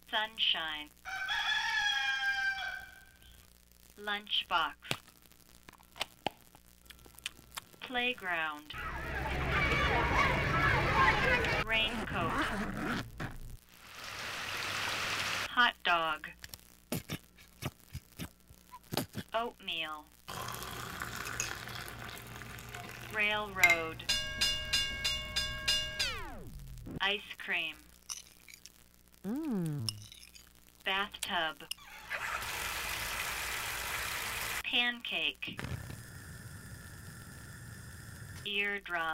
Sunshine. Lunchbox. Playground. Raincoat. Hot dog. Oatmeal. Railroad. Ice cream. Bathtub. Pancake. Eardrum.